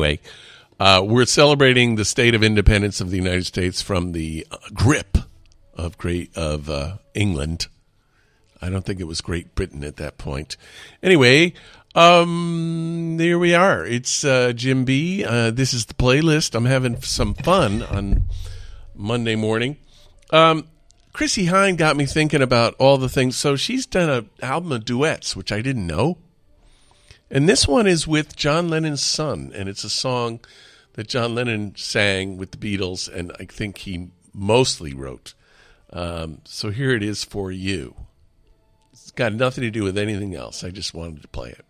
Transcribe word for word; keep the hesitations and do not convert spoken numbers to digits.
Anyway, uh, we're celebrating the state of independence of the United States from the uh, grip of great of uh, England. I don't think it was Great Britain at that point. Anyway, um, there we are. It's uh, Jim B. Uh, this is the playlist. I'm having some fun on Monday morning. Um, Chrissie Hynde got me thinking about all the things. So she's done an album of duets, which I didn't know. And this one is with John Lennon's son, and it's a song that John Lennon sang with the Beatles, and I think he mostly wrote. Um, so here it is for you. It's got nothing to do with anything else. I just wanted to play it.